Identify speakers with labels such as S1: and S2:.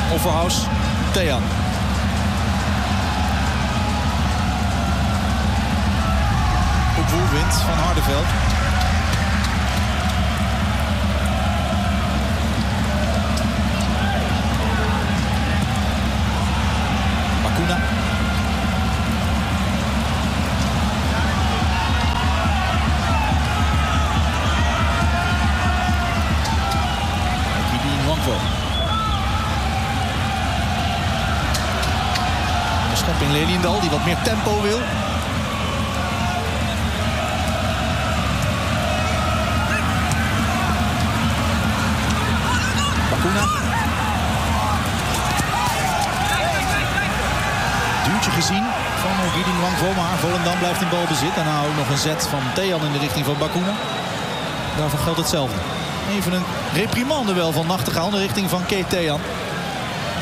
S1: Offerhaus, Thean. Opwoelwind van Hardenveld. Bakuna. Kidi Nwangwo. De schop in Leliendal die wat meer tempo wil. Bakuna. Duwtje gezien van Ogidi Nwangwo, maar Volendam blijft in balbezit. En nou ook nog een zet van Thean in de richting van Bakuna. Daarvoor geldt hetzelfde. Even een reprimande wel van Nachtegaal in de richting van Kees Thean.